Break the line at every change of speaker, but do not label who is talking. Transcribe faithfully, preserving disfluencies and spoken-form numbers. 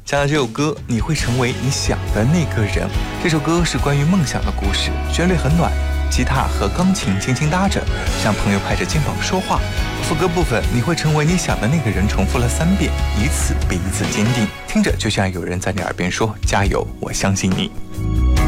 讲的这首歌，你会成为你想的那个人。这首歌是关于梦想的故事，旋律很暖，吉他和钢琴轻轻搭着，像朋友拍着肩膀说话。副歌部分，你会成为你想的那个人，重复了三遍，一次比一次坚定，听着就像有人在你耳边说：加油，我相信你。